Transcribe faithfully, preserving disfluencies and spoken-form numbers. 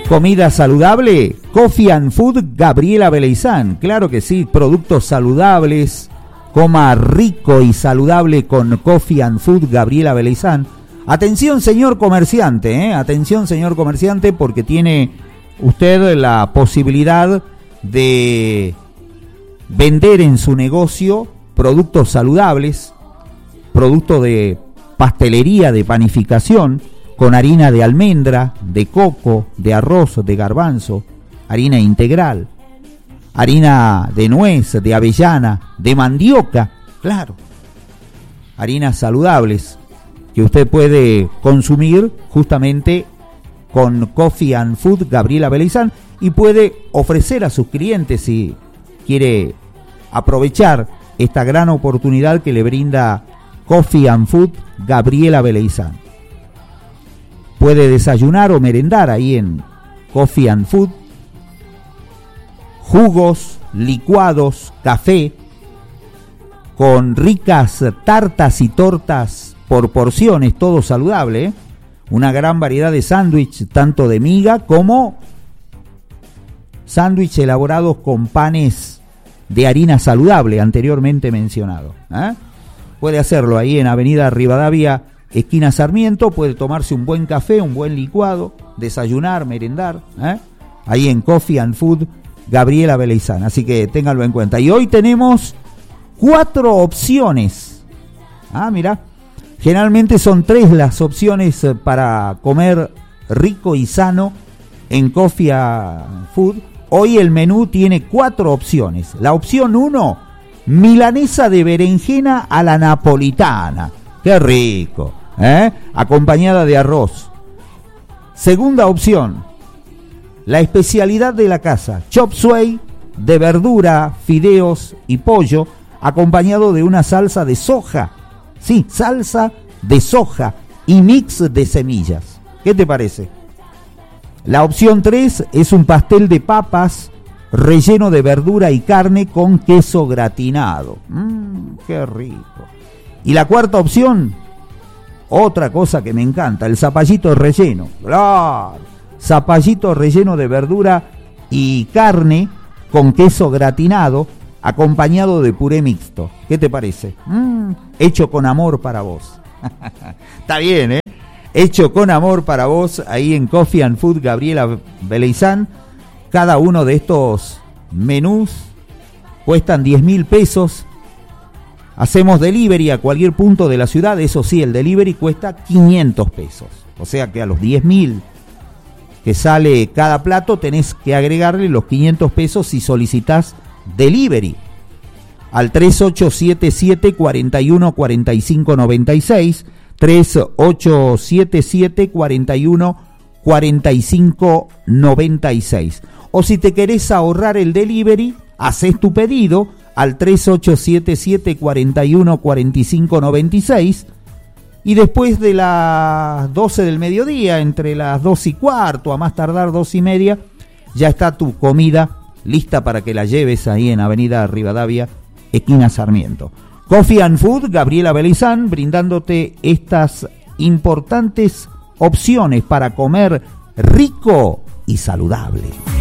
Comida saludable, Coffee and Food Gabriela Beleizán. Claro que sí, productos saludables. Coma rico y saludable con Coffee and Food Gabriela Beleizán. Atención, señor comerciante, ¿eh? Atención, señor comerciante, porque tiene usted la posibilidad de vender en su negocio productos saludables, productos de pastelería, de panificación, con harina de almendra, de coco, de arroz, de garbanzo, harina integral, harina de nuez, de avellana, de mandioca, claro, harinas saludables que usted puede consumir justamente con Coffee and Food Gabriela Beleizán y puede ofrecer a sus clientes si quiere aprovechar esta gran oportunidad que le brinda Coffee and Food Gabriela Beleizán. Puede desayunar o merendar ahí en Coffee and Food, jugos, licuados, café, con ricas tartas y tortas por porciones, todo saludable, ¿eh? Una gran variedad de sándwich, tanto de miga como sándwich elaborados con panes de harina saludable, anteriormente mencionado, ¿eh? Puede hacerlo ahí en Avenida Rivadavia, esquina Sarmiento, puede tomarse un buen café, un buen licuado, desayunar, merendar, ¿eh? Ahí en Coffee and Food Gabriela Beleizán, así que ténganlo en cuenta. Y hoy tenemos cuatro opciones. Ah, mira, generalmente son tres las opciones para comer rico y sano en Coffee and Food. Hoy el menú tiene cuatro opciones. La opción uno, milanesa de berenjena a la napolitana. ¡Qué rico! ¿Eh? Acompañada de arroz. Segunda opción, la especialidad de la casa, chop suey de verdura, fideos y pollo, acompañado de una salsa de soja. Sí, salsa de soja y mix de semillas. ¿Qué te parece? La opción tres es un pastel de papas relleno de verdura y carne con queso gratinado. Mmm, qué rico. Y la cuarta opción, otra cosa que me encanta, el zapallito relleno. ¡Claro! Zapallito relleno de verdura y carne con queso gratinado, acompañado de puré mixto. ¿Qué te parece? Mm, hecho con amor para vos. Está bien, ¿eh? Hecho con amor para vos, ahí en Coffee and Food Gabriela Beleizán. Cada uno de estos menús cuestan diez mil pesos. Hacemos delivery a cualquier punto de la ciudad. Eso sí, el delivery cuesta quinientos pesos. O sea que a los diez mil que sale cada plato tenés que agregarle los quinientos pesos si solicitas delivery al tres ocho siete siete, cuatro uno, cuatro cinco nueve seis, tres ocho siete siete, cuatro uno, cuatro cinco nueve seis. O si te querés ahorrar el delivery, haces tu pedido al tres ocho siete siete, cuatro uno, cuatro cinco nueve seis y después de las doce del mediodía, entre las dos y cuarto, a más tardar dos y media, ya está tu comida lista para que la lleves ahí en Avenida Rivadavia, esquina Sarmiento. Coffee and Food Gabriela Beleizán, brindándote estas importantes opciones para comer rico y saludable.